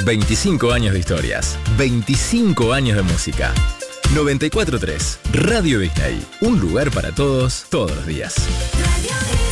25 años de historias, 25 años de música. 94.3 Radio Disney, un lugar para todos, todos los días. Radio Disney.